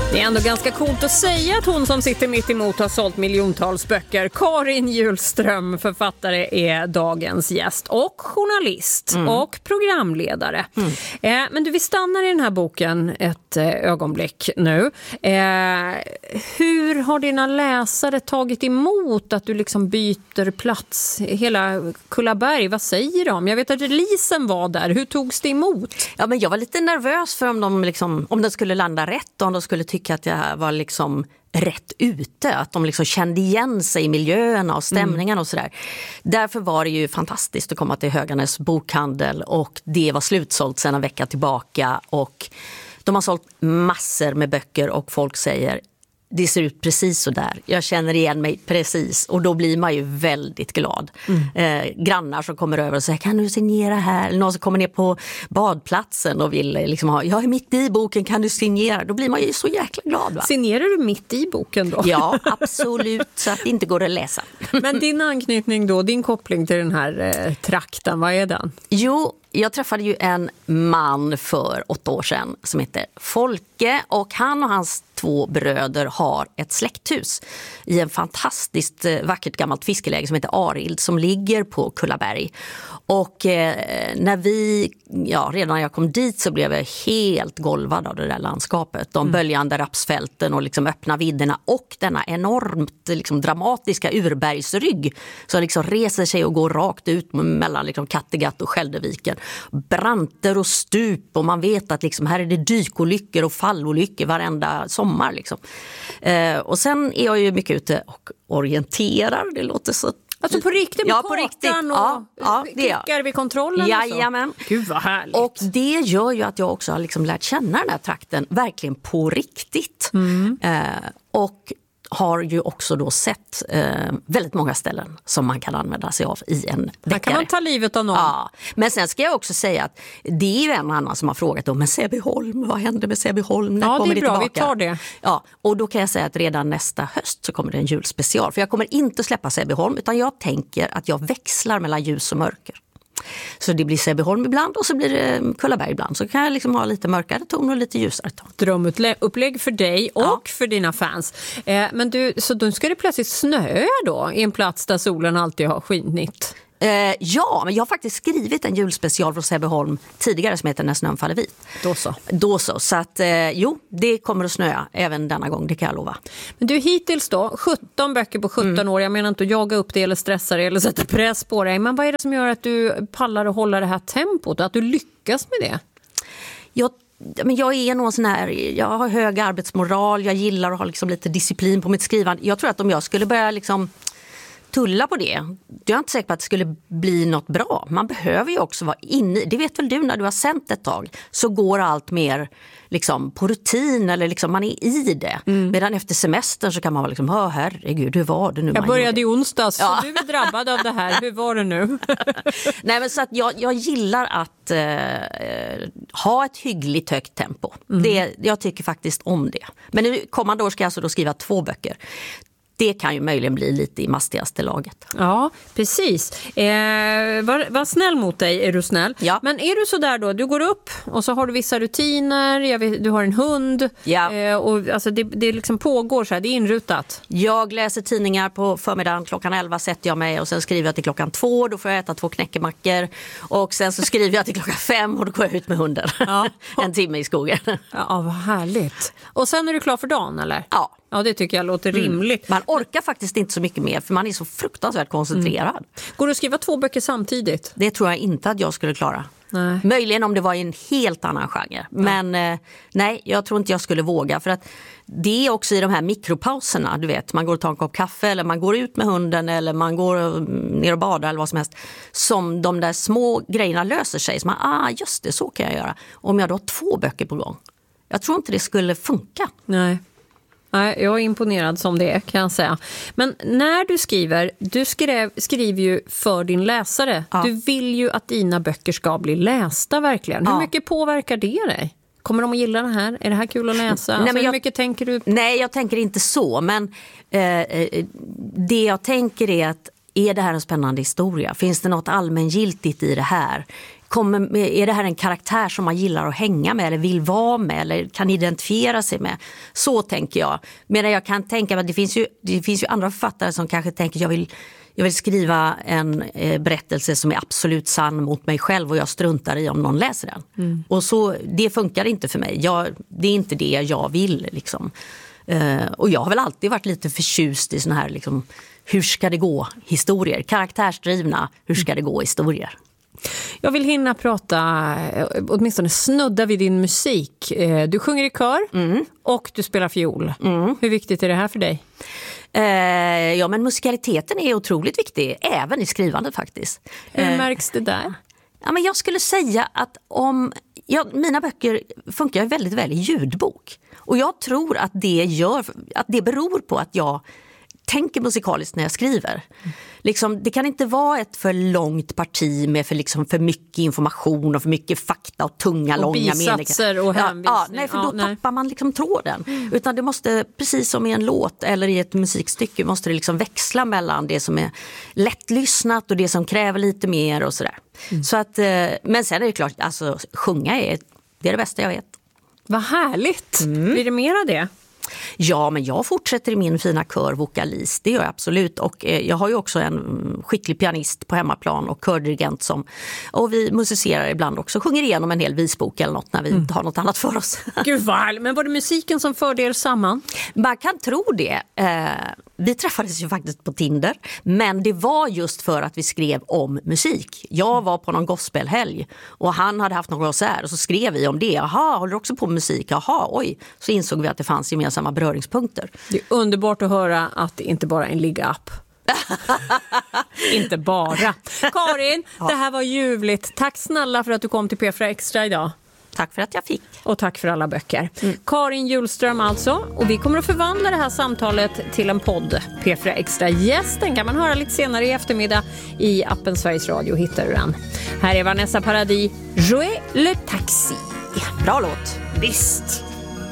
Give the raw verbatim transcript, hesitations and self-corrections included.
Det är ändå ganska coolt att säga att hon som sitter mitt emot har sålt miljontals böcker. Karin Hjulström, författare, är dagens gäst och journalist mm. och programledare. Mm. Eh, men du, vi stannar i den här boken ett eh, ögonblick nu. Eh, hur har dina läsare tagit emot att du liksom byter plats? Hela Kullaberg, vad säger de? Jag vet att Lisen var där. Hur togs det emot? Ja, men jag var lite nervös för om de, liksom, om de skulle landa rätt, om de skulle tycka att jag var liksom rätt ute, att de liksom kände igen sig i miljöerna och stämningen mm. och sådär. Därför var det ju fantastiskt att komma till Höganäs bokhandel, och det var slutsålt sedan en vecka tillbaka, och de har sålt massor med böcker och folk säger det ser ut precis så där. Jag känner igen mig precis, och då blir man ju väldigt glad. Mm. Eh, grannar som kommer över och säger, kan du signera här? Eller någon som kommer ner på badplatsen och vill liksom ha, jag är mitt i boken, kan du signera? Då blir man ju så jäkla glad, va? Signerar du mitt i boken då? Ja, absolut, så att det inte går att läsa. Men din anknytning då, din koppling till den här eh, trakten, vad är den? Jo, jag träffade ju en man för åtta år sedan som heter Folke, och han och hans två bröder har ett släkthus i en fantastiskt vackert gammalt fiskeläge som heter Arild, som ligger på Kullaberg. Och eh, när vi, ja, redan när jag kom dit så blev jag helt golvad av det där landskapet. De mm. böljande rapsfälten och liksom öppna vidderna, och denna enormt liksom dramatiska urbergsrygg som liksom reser sig och går rakt ut mellan liksom Kattegatt och Skälderviken. Branter och stup, och man vet att liksom här är det dykolyckor och fallolyckor varenda sommar. Liksom. Eh, och sen är jag ju mycket ute och orienterar, det låter så. Alltså på riktigt, på ja, kartan på riktigt. och ja, ja, klickar vid kontrollen? Jajamän. Och så. Gud vad härligt. Och det gör ju att jag också har liksom lärt känna den här trakten verkligen på riktigt. Mm. Eh, och har ju också då sett eh, väldigt många ställen som man kan använda sig av i en deckare. Där kan man ta livet av någon. Ja, men sen ska jag också säga att det är ju en annan som har frågat om, men Säbyholm, vad händer med Säbyholm? När ja, kommer det är det bra, tillbaka? vi tar det. Ja, och då kan jag säga att redan nästa höst så kommer det en julspecial. För jag kommer inte släppa Säbyholm, utan jag tänker att jag växlar mellan ljus och mörker. Så det blir Säbyholm ibland och så blir det Kullaberg ibland. Så kan jag liksom ha lite mörkare ton och lite ljusare ton. Drömupplägg för dig och ja. för dina fans. Eh, men du, så då ska det plötsligt snöa då i en plats där solen alltid har skinit? Eh, ja, men jag har faktiskt skrivit en julspecial från Säbyholm tidigare som heter När snön faller vit. Då så. Då så, så att eh, jo, det kommer att snöa även denna gång, det kan jag lova. Men du, hittills då, sjutton böcker på sjutton mm. år, jag menar inte att jaga upp det eller stressa dig eller sätta press på dig, men vad är det som gör att du pallar att hålla det här tempot, att du lyckas med det? Jag Men jag är någon sån här, jag har hög arbetsmoral, jag gillar att ha liksom lite disciplin på mitt skrivande. Jag tror att om jag skulle börja liksom tulla på det, jag är inte säker på att det skulle bli något bra. Man behöver ju också vara inne, det vet väl du när du har sänt ett tag, så går allt mer liksom på rutin, eller liksom man är i det. Mm. Medan efter semestern så kan man vara liksom, åh herregud, hur var det nu? Jag började i onsdags, ja. Så du är drabbad av det här, hur var det nu? Nej, men så att jag, jag gillar att eh, ha ett hyggligt högt tempo. Mm. Det, jag tycker faktiskt om det. Men nu kommande år ska jag alltså då skriva två böcker. Det kan ju möjligen bli lite i mastigaste laget. Ja, precis. Eh, var, var snäll mot dig, är du snäll. Ja. Men är du så där då, du går upp och så har du vissa rutiner, jag vet, du har en hund. Ja. Eh, och alltså det, det liksom pågår så här, det är inrutat. Jag läser tidningar på förmiddagen, klockan elva sätter jag mig och sen skriver jag till klockan två, då får jag äta två knäckemackor. Och sen så skriver jag till klockan fem och då går jag ut med hunden. Ja. En timme i skogen. Ja, vad härligt. Och sen är du klar för dagen, eller? Ja. Ja, det tycker jag låter mm. rimligt. Man orkar faktiskt inte så mycket mer för man är så fruktansvärt koncentrerad. Mm. Går du att skriva två böcker samtidigt? Det tror jag inte att jag skulle klara. Nej. Möjligen om det var i en helt annan genre. Ja. Men eh, nej, jag tror inte jag skulle våga. För att det är också i de här mikropauserna, du vet. Man går och tar en kopp kaffe eller man går ut med hunden eller man går ner och badar eller vad som helst. Som de där små grejerna löser sig. Så man, ah just det, så kan jag göra. Om jag då har två böcker på gång. Jag tror inte det skulle funka. Nej. Nej, jag är imponerad som det är, kan jag säga. Men när du skriver, du skrev, skriver ju för din läsare. Ja. Du vill ju att dina böcker ska bli lästa verkligen. Hur ja. mycket påverkar det dig? Kommer de att gilla det här? Är det här kul att läsa? Nej, alltså, men jag, hur mycket tänker du? Nej, jag tänker inte så. Men eh, det jag tänker är att är det här en spännande historia? Finns det något allmängiltigt i det här? kommer med, är det här en karaktär som man gillar att hänga med eller vill vara med eller kan identifiera sig med? Så tänker jag. Medan jag kan tänka att det finns ju, det finns ju andra författare som kanske tänker jag vill, jag vill skriva en eh, berättelse som är absolut sann mot mig själv och jag struntar i om någon läser den. Mm. Och så, det funkar inte för mig. Jag, det är inte det jag vill liksom. Uh, och jag har väl alltid varit lite förtjust i såna här liksom, hur ska det gå historier, karaktärsdrivna hur ska det gå historier. Jag vill hinna prata, åtminstone snudda vid din musik. Du sjunger i kör mm. och du spelar fiol. Mm. Hur viktigt är det här för dig? Uh, ja men musikaliteten är otroligt viktig, även i skrivandet faktiskt. Hur uh, märks det där? Ja, men jag skulle säga att om, ja, mina böcker funkar väldigt väl i ljudbok. Och jag tror att det, gör, att det beror på att jag tänker musikaliskt när jag skriver. Mm. Liksom, det kan inte vara ett för långt parti med för, liksom, för mycket information och för mycket fakta och tunga, och långa meningar. Och bisatser och hänvisning. Ja, ja, nej, för då ja, tappar man liksom tråden. Mm. Utan det måste, precis som i en låt eller i ett musikstycke, måste det liksom växla mellan det som är lättlyssnat och det som kräver lite mer och sådär. Mm. Så att, men sen är det klart, alltså, sjunga är det, är det bästa jag vet. Vad härligt! Mm. Blir det mer av det? Ja, men jag fortsätter i min fina kör vokalist, det gör jag absolut. Och eh, jag har ju också en skicklig pianist på hemmaplan och kördirigent som, och vi musicerar ibland också, sjunger igenom en hel visbok eller något när vi mm. inte har något annat för oss. Gud vad, men var det musiken som förde er samman? Man kan tro det. Eh, vi träffades ju faktiskt på Tinder, men det var just för att vi skrev om musik. Jag var på någon gospelhelg och han hade haft någon konsert och så skrev vi om det. Jaha, håller du också på musik? Jaha, oj. Så insåg vi att det fanns gemensamma beröringspunkter. Det är underbart att höra att det inte bara är en ligga-app. Inte bara. Karin, ja. Det här var ljuvligt. Tack snälla för att du kom till P fyra Extra idag. Tack för att jag fick. Och tack för alla böcker. Mm. Karin Hjulström alltså. Och vi kommer att förvandla det här samtalet till en podd. P fyra Extra gästen kan man höra lite senare i eftermiddag. I appen Sveriges Radio hittar du den. Här är Vanessa Paradis, Jouer le taxi. Bra låt. Visst.